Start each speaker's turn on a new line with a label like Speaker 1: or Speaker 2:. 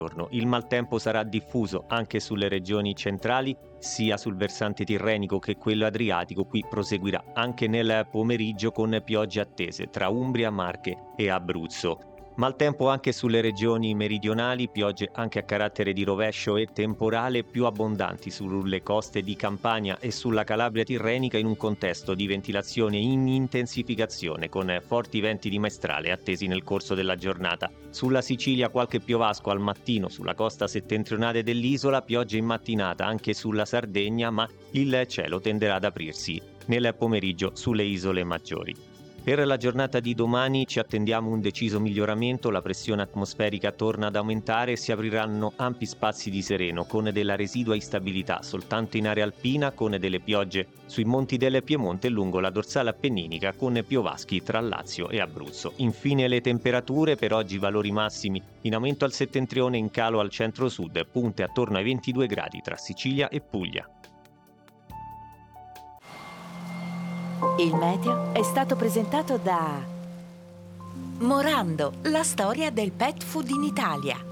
Speaker 1: Il maltempo sarà diffuso anche sulle regioni centrali, sia sul versante tirrenico che quello adriatico. Qui proseguirà anche nel pomeriggio con piogge attese tra Umbria, Marche e Abruzzo. Maltempo anche sulle regioni meridionali, piogge anche a carattere di rovescio e temporale più abbondanti sulle coste di Campania e sulla Calabria tirrenica in un contesto di ventilazione in intensificazione con forti venti di maestrale attesi nel corso della giornata. Sulla Sicilia qualche piovasco al mattino sulla costa settentrionale dell'isola, piogge in mattinata anche sulla Sardegna, ma il cielo tenderà ad aprirsi nel pomeriggio sulle isole maggiori. Per la giornata di domani ci attendiamo un deciso miglioramento, la pressione atmosferica torna ad aumentare e si apriranno ampi spazi di sereno con della residua instabilità soltanto in area alpina, con delle piogge sui monti del Piemonte e lungo la dorsale appenninica con piovaschi tra Lazio e Abruzzo. Infine le temperature, per oggi valori massimi in aumento al settentrione, in calo al centro-sud, punte attorno ai 22 gradi tra Sicilia e Puglia.
Speaker 2: Il meteo è stato presentato da Morando, la storia del pet food in Italia.